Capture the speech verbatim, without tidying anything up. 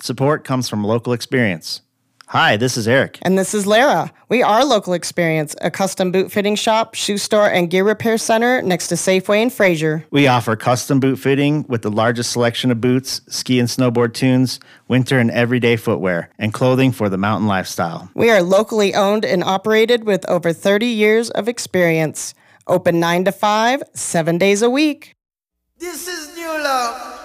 Support comes from local experience. Hi, this is Eric. And this is Lara. We are Local Experience, a custom boot fitting shop, shoe store, and gear repair center next to Safeway in Fraser. We offer custom boot fitting with the largest selection of boots, ski and snowboard tunes, winter and everyday footwear, and clothing for the mountain lifestyle. We are locally owned and operated with over thirty years of experience. Open nine to five, seven days a week. This is New Love.